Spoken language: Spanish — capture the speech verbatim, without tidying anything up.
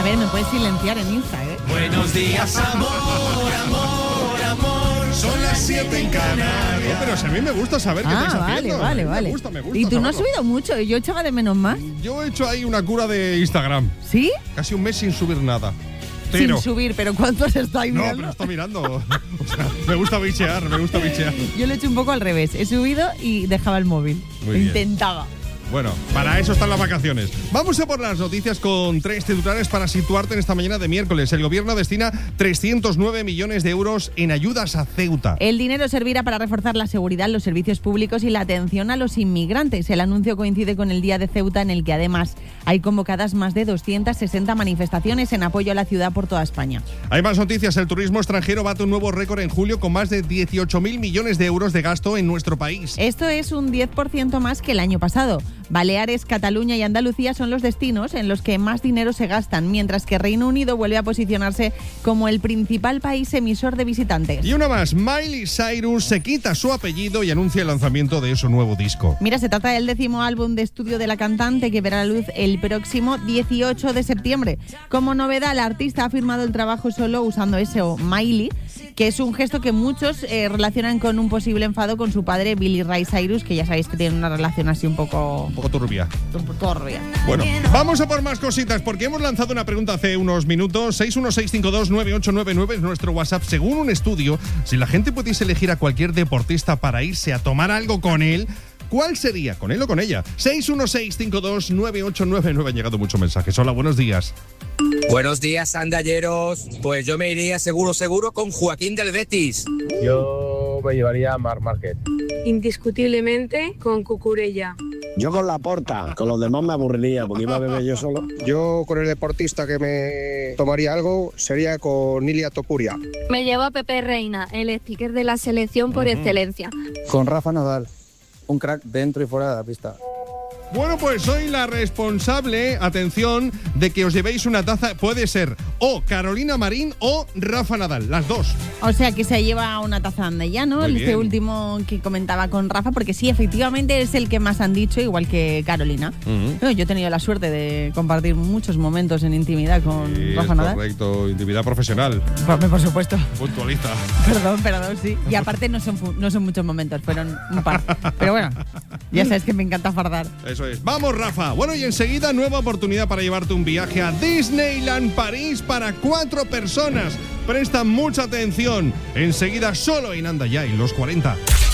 ver, me puedes silenciar en Insta, ¿eh? Buenos días, amor, amor, amor. Son las siete en Canarias. No, pero si a mí me gusta saber qué Ah, estáis vale, haciendo. vale, vale. Me gusta, me gusta Y tú no has saberlo. subido mucho, yo echaba de menos más. Yo he hecho ahí una cura de Instagram. ¿Sí? Casi un mes sin subir nada. Cero. Sin subir, pero ¿cuántos estáis No, mirando? pero está mirando. O sea, me gusta bichear, me gusta bichear. Yo lo he hecho un poco al revés. He subido y dejaba el móvil. Muy bien. Intentaba. Bueno, para eso están las vacaciones. Vamos a por las noticias con tres titulares para situarte en esta mañana de miércoles. El gobierno destina trescientos nueve millones de euros en ayudas a Ceuta. El dinero servirá para reforzar la seguridad, los servicios públicos y la atención a los inmigrantes. El anuncio coincide con el Día de Ceuta, en el que además hay convocadas más de doscientas sesenta manifestaciones en apoyo a la ciudad por toda España. Hay más noticias. El turismo extranjero bate un nuevo récord en julio con más de dieciocho mil millones de euros de gasto en nuestro país. Esto es un diez por ciento más que el año pasado. Baleares, Cataluña y Andalucía son los destinos en los que más dinero se gastan, mientras que Reino Unido vuelve a posicionarse como el principal país emisor de visitantes. Y una más, Miley Cyrus se quita su apellido y anuncia el lanzamiento de su nuevo disco. Mira, se trata del décimo álbum de estudio de la cantante, que verá la luz el próximo dieciocho de septiembre. Como novedad, la artista ha firmado el trabajo solo usando ese o Miley, que es un gesto que muchos eh, relacionan con un posible enfado con su padre, Billy Ray Cyrus, que ya sabéis que tiene una relación así un poco... Un poco turbia. un poco turbia. Bueno, vamos a por más cositas, porque hemos lanzado una pregunta hace unos minutos. seis uno seis cinco dos nueve ocho nueve nueve es nuestro WhatsApp. Según un estudio, si la gente pudiese elegir a cualquier deportista para irse a tomar algo con él, ¿cuál sería? ¿Con él o con ella? seis uno seis cinco dos nueve ocho nueve nueve. Han llegado muchos mensajes. Hola, buenos días. Buenos días, andalleros. Pues yo me iría seguro, seguro con Joaquín del Betis. Yo me llevaría a Marc Márquez. Indiscutiblemente con Cucurella. Yo con Laporta, con los demás me aburriría porque iba a beber yo solo. Yo con el deportista que me tomaría algo sería con Ilia Topuria. Me llevo a Pepe Reina, el sticker de la selección por excelencia. Con Rafa Nadal, un crack dentro y fuera de la pista. Bueno, pues soy la responsable, atención, de que os llevéis una taza. Puede ser o Carolina Marín o Rafa Nadal, las dos. O sea que se lleva una taza anda ya, ¿no? Muy Este bien. último que comentaba con Rafa, porque sí, efectivamente es el que más han dicho, igual que Carolina. Uh-huh. Bueno, yo he tenido la suerte de compartir muchos momentos en intimidad con Sí, Rafa es Nadal. correcto, intimidad profesional, Por, por supuesto. puntualista. Perdón, perdón, sí. Y aparte no son, fu- no son muchos momentos, fueron un par. Pero bueno, ya sabes que me encanta fardar. Eso es. Vamos, Rafa. Bueno, y enseguida nueva oportunidad para llevarte un viaje a Disneyland París para cuatro personas. Presta mucha atención. Enseguida solo en Anda Ya en los cuarenta.